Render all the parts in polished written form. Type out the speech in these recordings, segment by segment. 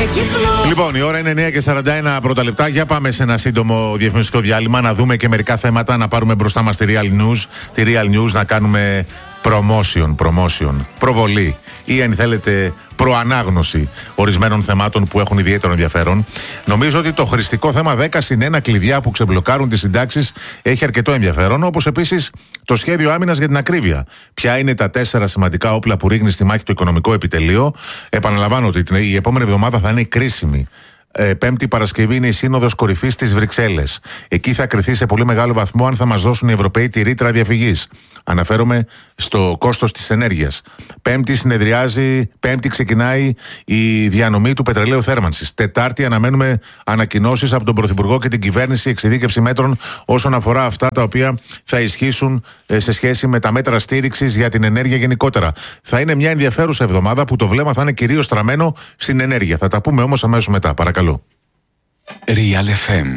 Λοιπόν, η ώρα είναι 9:41 πρώτα λεπτά. Για πάμε σε ένα σύντομο διαφημιστικό διάλειμμα να δούμε και μερικά θέματα, να πάρουμε μπροστά μας τη Real News, να κάνουμε promotion, προβολή ή αν θέλετε προανάγνωση ορισμένων θεμάτων που έχουν ιδιαίτερο ενδιαφέρον. Νομίζω ότι το χρηστικό θέμα 10+1 κλειδιά που ξεμπλοκάρουν τις συντάξεις έχει αρκετό ενδιαφέρον, όπως επίσης το σχέδιο άμυνας για την ακρίβεια. Ποια είναι τα 4 σημαντικά όπλα που ρίχνει στη μάχη το οικονομικό επιτελείο. Επαναλαμβάνω ότι η επόμενη εβδομάδα θα είναι κρίσιμη. Πέμπτη Παρασκευή είναι η Σύνοδος Κορυφής στις Βρυξέλλες. Εκεί θα κριθεί σε πολύ μεγάλο βαθμό αν θα μας δώσουν οι Ευρωπαίοι τη ρήτρα διαφυγής. Αναφέρομαι στο κόστος της ενέργειας. Πέμπτη ξεκινάει η διανομή του πετρελαίου θέρμανσης. Τετάρτη αναμένουμε ανακοινώσεις από τον Πρωθυπουργό και την κυβέρνηση, εξειδίκευση μέτρων όσον αφορά αυτά τα οποία θα ισχύσουν σε σχέση με τα μέτρα στήριξης για την ενέργεια γενικότερα. Θα είναι μια ενδιαφέρουσα εβδομάδα που το βλέμμα θα είναι κυρίως στραμμένο στην ενέργεια. Θα τα πούμε όμως αμέσως μετά. Παρακαλώ. Real FM.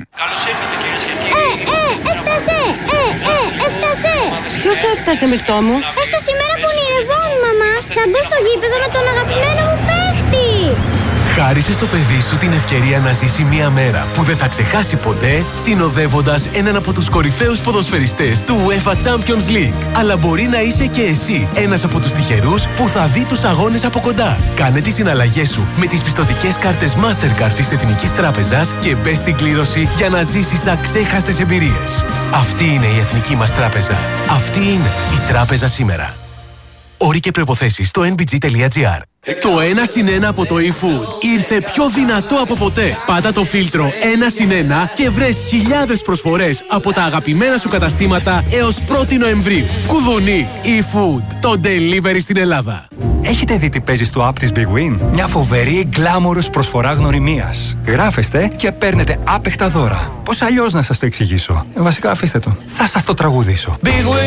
Έφτασε! Ποιος έφτασε, Μυρτώ μου? Έφτασε η μέρα που ονειρευόμουν, μαμά. Θα μπω στο γήπεδο με τον αγαπημένο μου παίχτη. Χάρισε στο παιδί σου την ευκαιρία να ζήσει μια μέρα που δεν θα ξεχάσει ποτέ, συνοδεύοντας έναν από τους κορυφαίους ποδοσφαιριστές του UEFA Champions League. Αλλά μπορεί να είσαι και εσύ ένας από τους τυχερούς που θα δει τους αγώνες από κοντά. Κάνε τις συναλλαγές σου με τις πιστωτικές κάρτες Mastercard της Εθνικής Τράπεζας και μπες στην κλήρωση για να ζήσεις αξέχαστες εμπειρίες. Αυτή είναι η Εθνική μας Τράπεζα. Αυτή είναι η Τράπεζα σήμερα. Όροι και προϋποθέσεις στο nbg.gr. Το 1+1 από το eFood ήρθε πιο δυνατό από ποτέ. Πάτα το φίλτρο 1+1 και βρες χιλιάδες προσφορές από τα αγαπημένα σου καταστήματα έως 1η Νοεμβρίου. Κουδουνί eFood, το delivery στην Ελλάδα. Έχετε δει τι παίζει στο app της Big Win? Μια φοβερή γκλάμορος προσφορά γνωριμίας. Γράφεστε και παίρνετε άπεχτα δώρα. Πώς αλλιώς να σας το εξηγήσω? Βασικά αφήστε το. Θα σας το τραγουδήσω. Big Win.